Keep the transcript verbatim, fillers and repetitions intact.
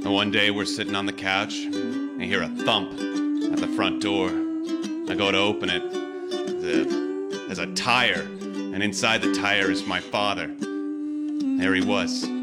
And one day we're sitting on the couch, and I hear a thump at the front door. I go to open it. The, there's a tire, and inside the tire is my father. There he was,